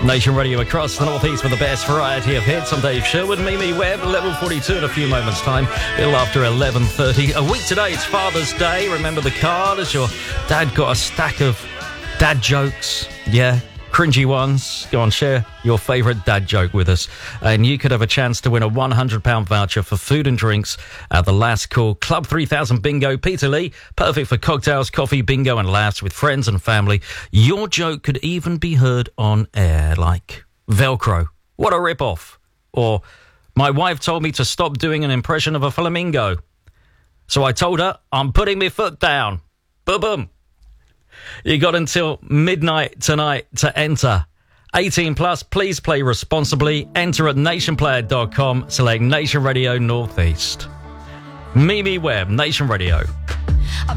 Nation Radio across the northeast with the best variety of hits. I'm Dave Sherwood, Mimi Webb, level 42 in a few moments' time, a little after 11:30. A week today, it's Father's Day. Remember the card? Has your dad got a stack of dad jokes? Yeah, cringy ones. Go on, share your favourite dad joke with us. And you could have a chance to win a £100 voucher for food and drinks at the Last Call Club 3000 Bingo. Peterlee, perfect for cocktails, coffee, bingo and laughs with friends and family. Your joke could even be heard on air, like Velcro. What a rip-off. Or, my wife told me to stop doing an impression of a flamingo. So I told her, I'm putting my foot down. Boom. You got until midnight tonight to enter. 18 plus, please play responsibly. Enter at nationplayer.com. Select Nation Radio Northeast. Mimi Webb, Nation Radio.